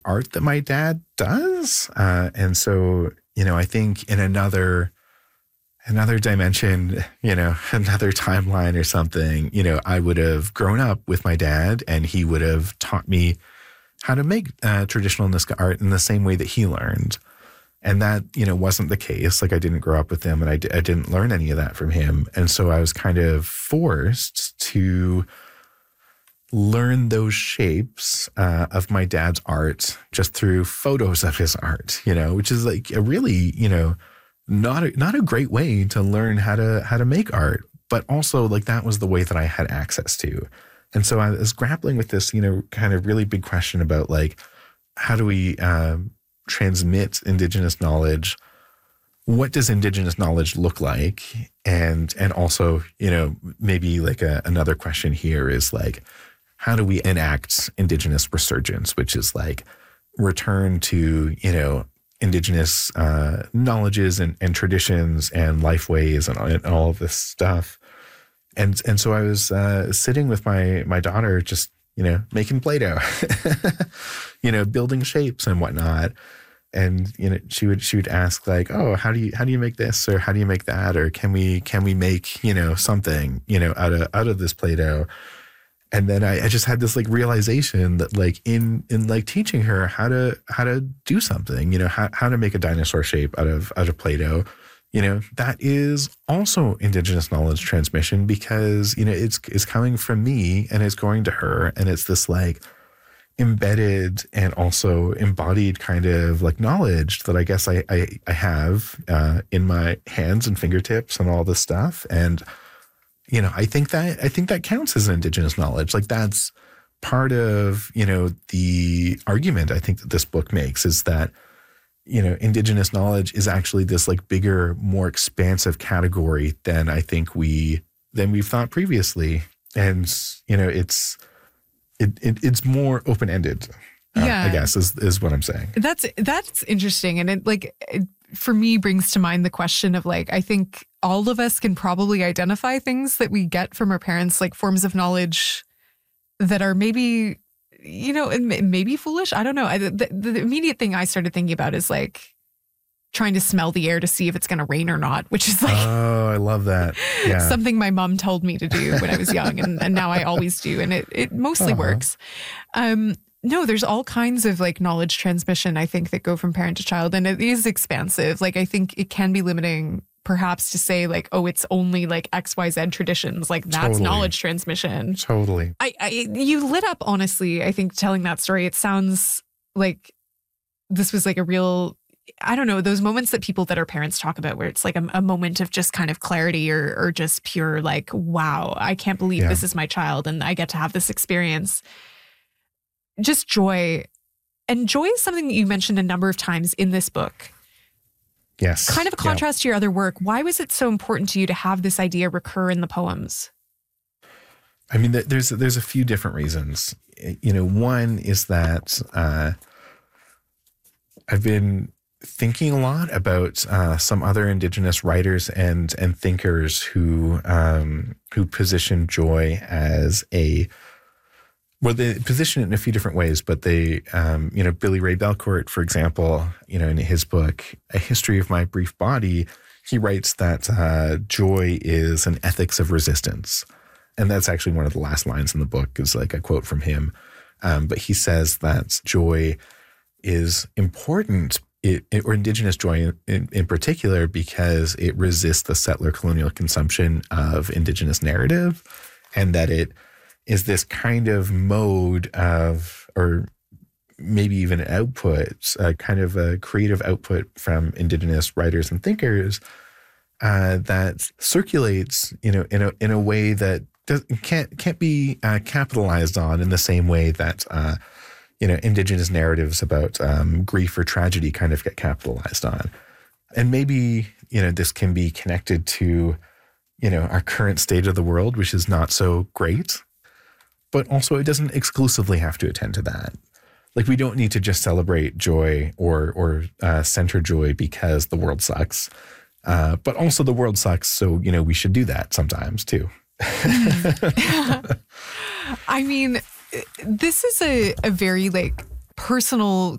art that my dad does. And so, I think in another dimension, another timeline or something, I would have grown up with my dad and he would have taught me how to make traditional Niska art in the same way that he learned. And that, wasn't the case. Like I didn't grow up with him and I didn't learn any of that from him. And so I was kind of forced to learn those shapes of my dad's art just through photos of his art, which is like a really, not a great way to learn how to make art, but also like that was the way that I had access to. And so I was grappling with this, kind of really big question about like, how do we transmit Indigenous knowledge? What does Indigenous knowledge look like? And also, maybe like another question here is like, how do we enact Indigenous resurgence, which is like return to, Indigenous knowledges and traditions and life ways and all of this stuff. And so I was sitting with my daughter, just, making Play-Doh, building shapes and whatnot. And, she would ask like, oh, how do you make this? Or how do you make that? Or can we make, something, out of this Play-Doh? And then I just had this like realization that like in like teaching her how to do something, how to make a dinosaur shape out of Play-Doh, that is also Indigenous knowledge transmission because, it's coming from me and it's going to her. And it's this like embedded and also embodied kind of like knowledge that I guess I have in my hands and fingertips and all this stuff. And I think that counts as Indigenous knowledge. Like that's part of, the argument I think that this book makes is that, Indigenous knowledge is actually this like bigger, more expansive category than I think we've thought previously. And, it's more open-ended, I guess is what I'm saying. That's interesting. And it for me brings to mind the question of like, I think all of us can probably identify things that we get from our parents, like forms of knowledge that are maybe, maybe foolish. I don't know. The immediate thing I started thinking about is like trying to smell the air to see if it's going to rain or not, which is like, oh, I love that. Yeah. Something my mom told me to do when I was young. And now I always do. And it mostly works. No, there's all kinds of like knowledge transmission, I think, that go from parent to child. And it is expansive. Like, I think it can be limiting perhaps to say like, oh, it's only like XYZ traditions. Like that's knowledge transmission. Totally. You lit up, honestly, I think, telling that story. It sounds like this was like a real, I don't know, those moments that people that are parents talk about where it's like a moment of just kind of clarity or just pure like, wow, I can't believe this is my child and I get to have this experience. Just joy. And joy is something that you mentioned a number of times in this book. Yes. Kind of a contrast to your other work. Why was it so important to you to have this idea recur in the poems? I mean, there's a few different reasons. One is that I've been thinking a lot about some other Indigenous writers and thinkers who position joy as they position it in a few different ways, but they, Billy Ray Belcourt, for example, in his book, A History of My Brief Body, he writes that joy is an ethics of resistance. And that's actually one of the last lines in the book is like a quote from him. But he says that joy is important, or Indigenous joy in particular, because it resists the settler colonial consumption of Indigenous narrative, and that it is this kind of mode of, or maybe even an output, kind of a creative output from Indigenous writers and thinkers that circulates, in a way that can't be capitalized on in the same way that Indigenous narratives about grief or tragedy kind of get capitalized on. And maybe this can be connected to our current state of the world, which is not so great. But also it doesn't exclusively have to attend to that. Like we don't need to just celebrate joy or center joy because the world sucks. But also the world sucks. So, we should do that sometimes too. I mean, this is a very like personal